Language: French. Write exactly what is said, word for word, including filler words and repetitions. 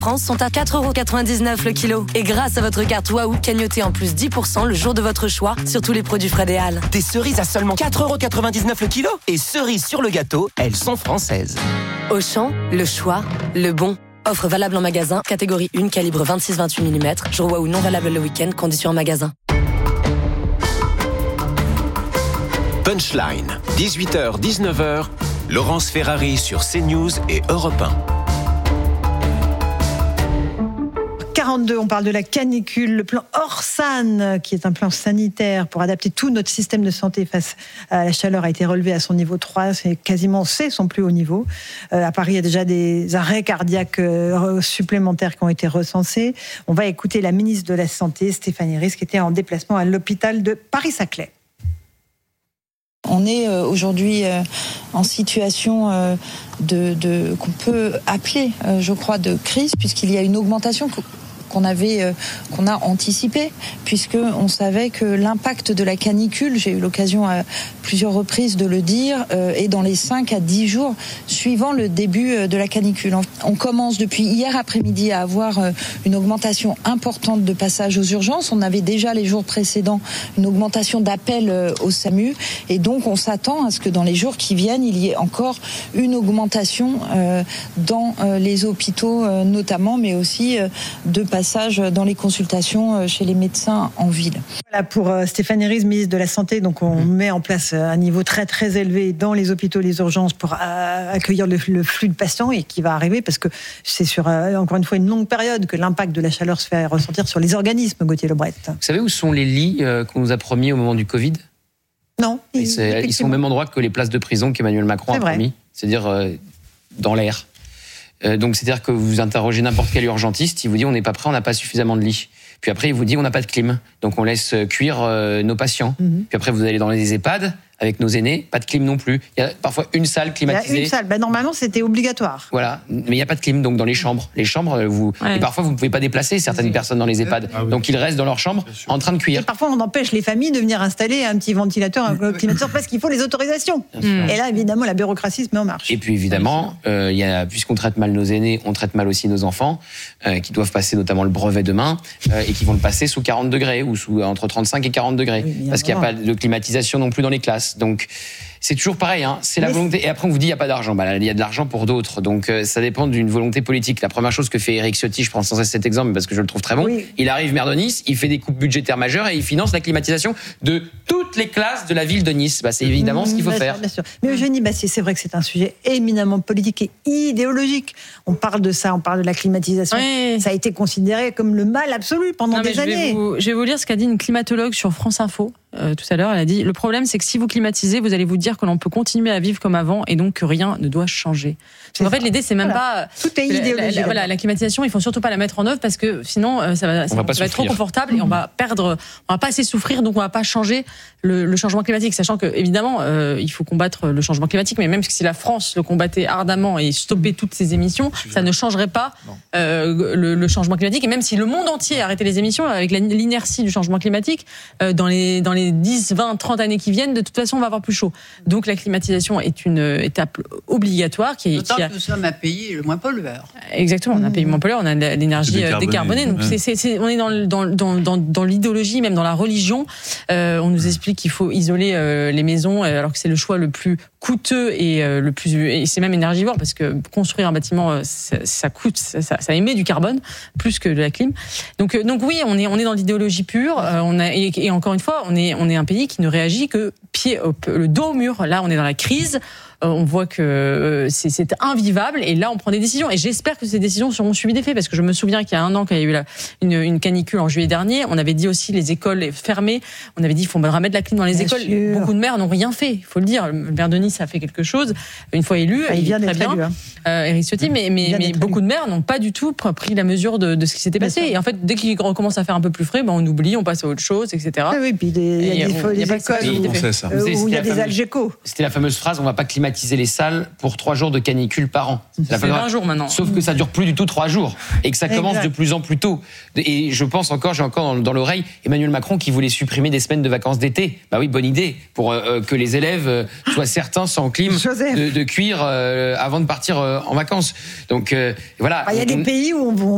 France sont à quatre euros quatre-vingt-dix-neuf le kilo. Et grâce à votre carte Waouh, cagnotez en plus dix pour cent le jour de votre choix sur tous les produits Fred et Halles. Des cerises à seulement quatre euros quatre-vingt-dix-neuf le kilo. Et cerises sur le gâteau, elles sont françaises. Auchan, le choix, le bon. Offre valable en magasin, catégorie un, calibre vingt-six vingt-huit millimètres. Jour Waouh non valable le week-end, conditions en magasin. Punchline, dix-huit heures dix-neuf heures, Laurence Ferrari sur CNews et Europe un. quarante-deux, on parle de la canicule, le plan Orsan, qui est un plan sanitaire pour adapter tout notre système de santé face à la chaleur, a été relevé à son niveau trois, c'est quasiment c'est son plus haut niveau. Euh, à Paris, il y a déjà des arrêts cardiaques euh, supplémentaires qui ont été recensés. On va écouter la ministre de la Santé, Stéphanie Rist, qui était en déplacement à l'hôpital de Paris-Saclay. On est aujourd'hui en situation de, de qu'on peut appeler, je crois, de crise, puisqu'il y a une augmentation qu'on avait, qu'on a anticipée, puisque on savait que l'impact de la canicule, j'ai eu l'occasion à plusieurs reprises de le dire, est dans les cinq à dix jours suivant le début de la canicule. On commence depuis hier après-midi à avoir une augmentation importante de passages aux urgences. On avait déjà les jours précédents une augmentation d'appels au SAMU, et donc on s'attend à ce que dans les jours qui viennent, il y ait encore une augmentation dans les hôpitaux notamment, mais aussi de passages dans les consultations chez les médecins en ville. Voilà pour Stéphanie Rist, ministre de la Santé. Donc on met en place un niveau très très élevé dans les hôpitaux, les urgences pour accueillir le, le flux de patients et qui va arriver parce que c'est sur encore une fois une longue période que l'impact de la chaleur se fait ressentir sur les organismes. Gauthier Lebret. Vous savez où sont les lits qu'on nous a promis au moment du Covid ? Non. Ils, ils sont au même endroit que les places de prison qu'Emmanuel Macron c'est a vrai. promis, c'est-à-dire euh, dans l'air. Euh, donc c'est-à-dire que vous interrogez n'importe quel urgentiste, il vous dit on n'est pas prêt, on n'a pas suffisamment de lits. Puis après il vous dit on n'a pas de clim, donc on laisse cuire euh, nos patients. Mm-hmm. Puis après vous allez dans les EHPAD avec nos aînés, pas de clim non plus. Il y a parfois une salle climatisée. Il y a une salle, ben, normalement c'était obligatoire. Voilà, mais il n'y a pas de clim donc dans les chambres. Les chambres, vous ouais. Et parfois vous ne pouvez pas déplacer certaines oui. personnes dans les EHPAD, ah oui. donc ils restent dans leur chambre en train de cuire. Et parfois on empêche les familles de venir installer un petit ventilateur, un climatiseur parce qu'il faut les autorisations. Mmh. Et là évidemment la bureaucratie se met en marche. Et puis évidemment, euh, il y a, puisqu'on traite mal nos aînés, on traite mal aussi nos enfants euh, qui doivent passer notamment le brevet demain euh, et qui vont le passer sous quarante degrés ou sous entre trente-cinq et quarante degrés oui, parce qu'il n'y a pas de climatisation non plus dans les classes. Donc c'est toujours pareil, hein. C'est la mais volonté. Et après, on vous dit il n'y a pas d'argent. Bah, il y a de l'argent pour d'autres. Donc, euh, ça dépend d'une volonté politique. La première chose que fait Éric Ciotti, je prends sans cesse cet exemple parce que je le trouve très bon. Oui. Il arrive maire de Nice, il fait des coupes budgétaires majeures et il finance la climatisation de toutes les classes de la ville de Nice. Bah, c'est évidemment mmh, ce qu'il faut bien faire. Sûr, bien sûr. Mais Eugénie Bastier, c'est vrai que c'est un sujet éminemment politique et idéologique. On parle de ça, on parle de la climatisation. Oui. Ça a été considéré comme le mal absolu pendant non, des je années. Vais vous, je vais vous lire ce qu'a dit une climatologue sur France Info. Euh, tout à l'heure, elle a dit « Le problème, c'est que si vous climatisez, vous allez vous dire que l'on peut continuer à vivre comme avant et donc que rien ne doit changer. » En fait, l'idée, c'est même voilà. pas... Tout est idéologique. La, la, voilà, la climatisation, il faut surtout pas la mettre en œuvre parce que sinon, ça va, ça, va, ça va être trop confortable et on va perdre... On va pas assez souffrir, donc on va pas changer le, le changement climatique. Sachant que, évidemment, euh, il faut combattre le changement climatique, mais même si la France le combattait ardemment et stoppait toutes ses émissions, ça ne changerait pas euh, le, le changement climatique. Et même si le monde entier arrêtait les émissions, avec l'inertie du changement climatique, euh, dans les, dans les dix, vingt, trente années qui viennent, de toute façon, on va avoir plus chaud. Donc la climatisation est une étape obligatoire. Qui est, D'autant qui a... que nous sommes un pays le moins pollueur. Exactement, on a un pays moins pollueur, on a de l'énergie décarbonée. décarbonée donc ouais. c'est, c'est, c'est, on est dans, dans, dans, dans, dans l'idéologie, même dans la religion. Euh, on nous explique qu'il faut isoler euh, les maisons, alors que c'est le choix le plus coûteux et euh, le plus, et c'est même énergivore parce que construire un bâtiment, euh, ça, ça coûte, ça, ça, ça émet du carbone plus que de la clim. Donc, euh, donc oui, on est, on est dans l'idéologie pure. Euh, on a, et, et encore une fois, on est, on est un pays qui ne réagit que pied, le dos au mur. Là, on est dans la crise. On voit que c'est, c'est invivable et là on prend des décisions et j'espère que ces décisions seront suivies d'effets parce que je me souviens qu'il y a un an quand il y a eu la, une, une canicule en juillet dernier, on avait dit aussi les écoles fermées, on avait dit il faut remettre la clim dans les bien écoles. Sûr. Beaucoup de maires n'ont rien fait, il faut le dire. Le maire de Nice a fait quelque chose une fois élu, ah, il vient très bien, hein. euh, Éric Ciotti, mais, mais, mais beaucoup élu. de maires n'ont pas du tout pris la mesure de, de ce qui s'était bien passé. Sûr. Et en fait, dès qu'il recommence à faire un peu plus frais, ben on oublie, on passe à autre chose, et cetera. Ah oui, puis il y a des, des, des écoles où il y a des algécos. C'était la fameuse phrase on va pas climatiser les salles pour trois jours de canicule par an. Ça fait vingt jours maintenant. Sauf que ça dure plus du tout trois jours et que ça commence exact. de plus en plus tôt. Et je pense encore, j'ai encore dans, dans l'oreille Emmanuel Macron qui voulait supprimer des semaines de vacances d'été. Bah oui, bonne idée pour euh, que les élèves euh, soient certains sans clim de, de cuire euh, avant de partir euh, en vacances. Donc euh, voilà. Il bah, y a on, des pays où on